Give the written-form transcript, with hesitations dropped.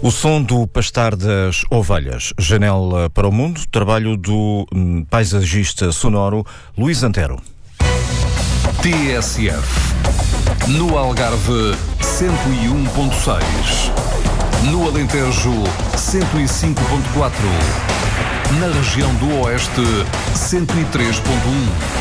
O som do pastar das ovelhas, Janela para o Mundo, trabalho do paisagista sonoro Luís Antero. TSF. No Algarve, 101.6. No Alentejo, 105.4. Na região do Oeste, 103.1.